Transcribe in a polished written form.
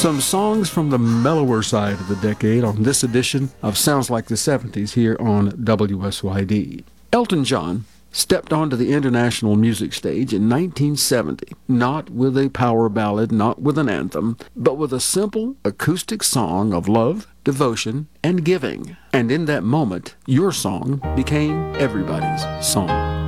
Some songs from the mellower side of the decade on this edition of Sounds Like the 70s here on WSYD. Elton John stepped onto the international music stage in 1970, not with a power ballad, not with an anthem, but with a simple acoustic song of love, devotion, and giving. And in that moment, your song became everybody's song.